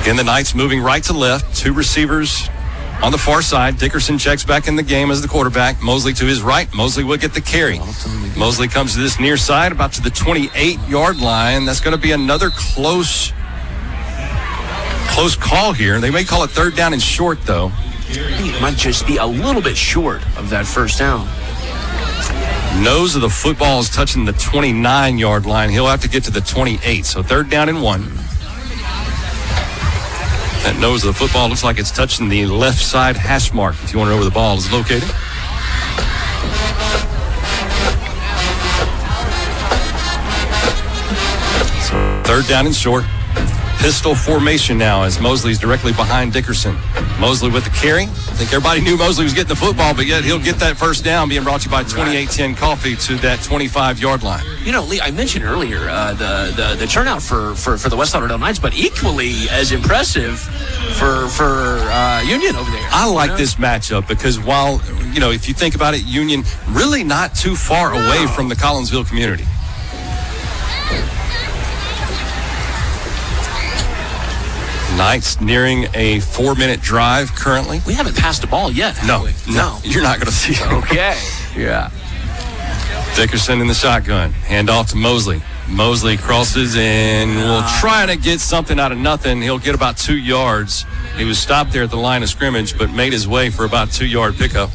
Again, the Knights moving right to left. Two receivers on the far side. Dickerson checks back in the game as the quarterback. Mosley to his right. Mosley will get the carry. Mosley comes to this near side, about to the 28-yard line. That's going to be another close call here. They may call it third down and short, though. I think it might just be a little bit short of that first down. Nose of the football is touching the 29-yard line. He'll have to get to the 28. So third down and 1. That nose of the football looks like it's touching the left side hash mark, if you want to know where the ball is located. So third down and short. Pistol formation now as Mosley's directly behind Dickerson. Mosley with the carry. I think everybody knew Mosley was getting the football, but yet he'll get that first down, being brought to you by 2810 Coffee to that 25-yard line. You know, Lee, I mentioned earlier the turnout for the West Lauderdale Knights, but equally as impressive for Union over there. I like this matchup because while, if you think about it, Union really not too far away from the Collinsville community. Knights nearing a 4-minute drive currently. We haven't passed the ball yet, have we? No. You're not going to see it. Okay. Yeah. Dickerson in the shotgun. Hand off to Mosley. Mosley crosses and will try to get something out of nothing. He'll get about 2 yards. He was stopped there at the line of scrimmage, but made his way for about 2-yard pickup.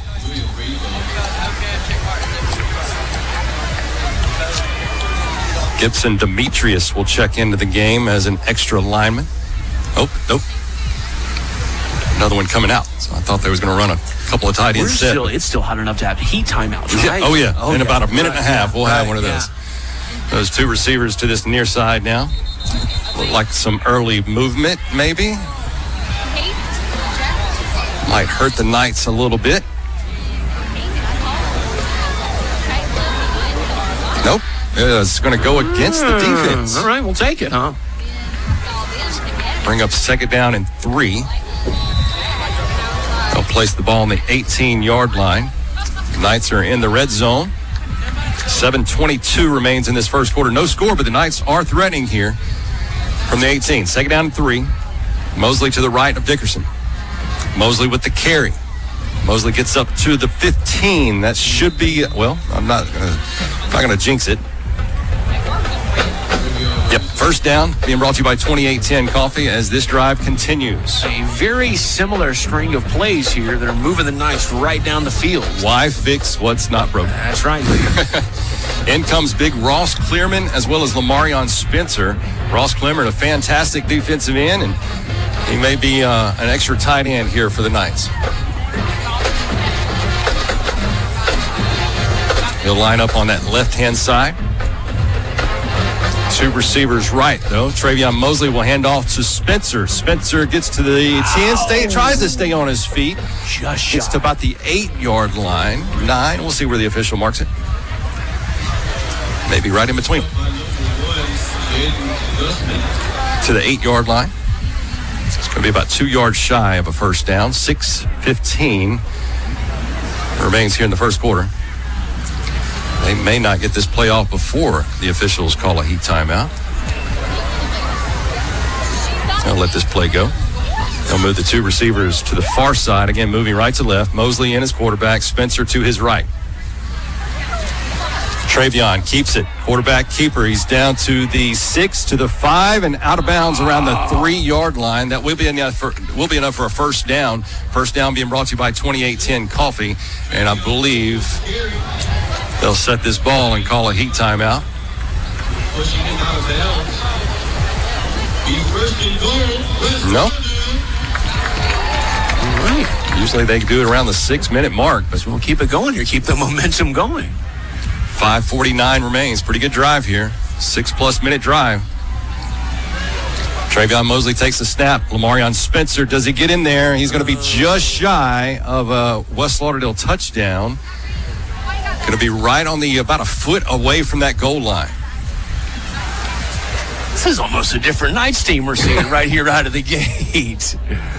Gibson Demetrius will check into the game as an extra lineman. Oh, nope. Another one coming out. So I thought they was going to run a couple of tight ends. It's still hot enough to have heat timeouts, right? Yeah. In about a minute and a half, we'll have one of those. Those two receivers to this near side now. Look like some early movement, maybe. Might hurt the Knights a little bit. Nope. It's going to go against the defense. All right, we'll take it, huh? Bring up second down and 3. They'll place the ball on the 18-yard line. The Knights are in the red zone. 7:22 remains in this first quarter. No score, but the Knights are threatening here from the 18. Second down and 3. Mosley to the right of Dickerson. Mosley with the carry. Mosley gets up to the 15. That should be, I'm not going to jinx it. Yep, first down, being brought to you by 2810 Coffee as this drive continues. A very similar string of plays here that are moving the Knights right down the field. Why fix what's not broken? That's right. In comes big Ross Clearman as well as Lamarion Spencer. Ross Clearman, a fantastic defensive end, and he may be an extra tight end here for the Knights. He'll line up on that left-hand side. Two receivers right, though. Travion Mosley will hand off to Spencer. Spencer gets to the 10, tries to stay on his feet. Gets to about the 8-yard line. 9. We'll see where the official marks it. Maybe right in between. To the 8-yard line. It's going to be about 2 yards shy of a first down. 6:15 remains here in the first quarter. They may not get this play off before the officials call a heat timeout. They'll let this play go. They'll move the two receivers to the far side. Again, moving right to left. Mosley in his quarterback. Spencer to his right. Travion keeps it. Quarterback keeper. He's down to the 6, to the 5, and out of bounds around the 3-yard line. That will be enough for a first down. First down being brought to you by 2810 Coffee. And I believe they'll set this ball and call a heat timeout. No. All right. Usually they do it around the 6-minute mark, but we'll keep it going here. Keep the momentum going. 5:49 remains. Pretty good drive here. 6+ minute drive. Travion Mosley takes the snap. Lamarion Spencer, does he get in there? He's going to be just shy of a West Lauderdale touchdown. Going to be right on the about a foot away from that goal line. This is almost a different Knights team we're seeing right here out of the gate.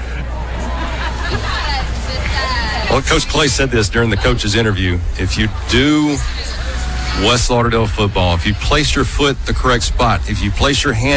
Well, Coach Clay said this during the coach's interview. If you do West Lauderdale football, if you place your foot the correct spot, if you place your hand